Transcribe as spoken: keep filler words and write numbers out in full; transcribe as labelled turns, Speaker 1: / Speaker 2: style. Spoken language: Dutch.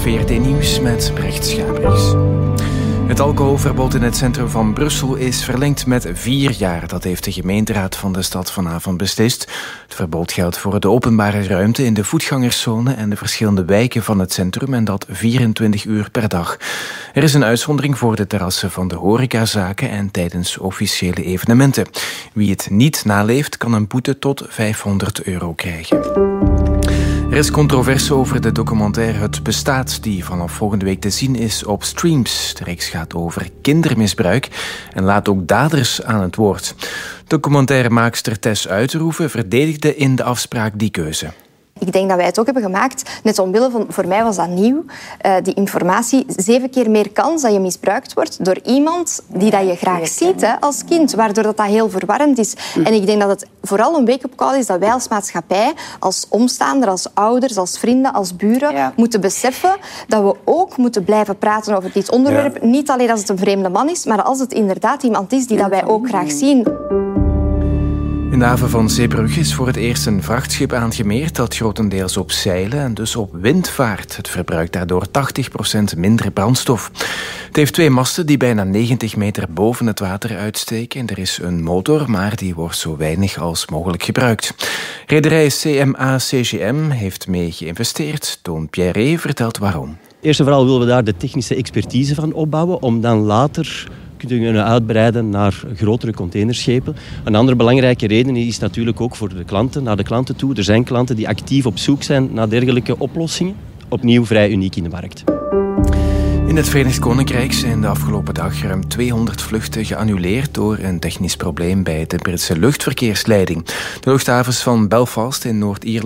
Speaker 1: V R T-nieuws met Brecht Schabrix. Het alcoholverbod in het centrum van Brussel is verlengd met vier jaar. Dat heeft de gemeenteraad van de stad vanavond beslist. Het verbod geldt voor de openbare ruimte in de voetgangerszone en de verschillende wijken van het centrum, en dat vierentwintig uur per dag. Er is een uitzondering voor de terrassen van de horecazaken en tijdens officiële evenementen. Wie het niet naleeft, kan een boete tot vijfhonderd euro krijgen. Er is controverse over de documentaire Het Bestaat, die vanaf volgende week te zien is op Streams. De reeks gaat over kindermisbruik en laat ook daders aan het woord. Documentairemaakster Tess Uiterhoeven verdedigde in de afspraak die keuze.
Speaker 2: Ik denk dat wij het ook hebben gemaakt, net omwille van, voor mij was dat nieuw, uh, die informatie, zeven keer meer kans dat je misbruikt wordt door iemand die dat je graag ziet hè, als kind, waardoor dat, dat heel verwarrend is. En ik denk dat het vooral een wake-up call is dat wij als maatschappij, als omstaander, als ouders, als vrienden, als buren, ja. moeten beseffen dat we ook moeten blijven praten over dit onderwerp. Ja. Niet alleen als het een vreemde man is, maar als het inderdaad iemand is die dat wij ook graag zien.
Speaker 1: In de haven van Zeebrugge is voor het eerst een vrachtschip aangemeerd dat grotendeels op zeilen en dus op wind vaart. Het verbruikt daardoor tachtig procent minder brandstof. Het heeft twee masten die bijna negentig meter boven het water uitsteken. Er is een motor, maar die wordt zo weinig als mogelijk gebruikt. Rederij C M A C G M heeft mee geïnvesteerd. Toon Pierre vertelt waarom.
Speaker 3: Eerst en vooral willen we daar de technische expertise van opbouwen om dan later kunnen uitbreiden naar grotere containerschepen. Een andere belangrijke reden is natuurlijk ook voor de klanten, naar de klanten toe. Er zijn klanten die actief op zoek zijn naar dergelijke oplossingen. Opnieuw vrij uniek in de markt.
Speaker 1: In het Verenigd Koninkrijk zijn de afgelopen dag ruim tweehonderd vluchten geannuleerd door een technisch probleem bij de Britse luchtverkeersleiding. De luchthavens van Belfast in Noord-Ierland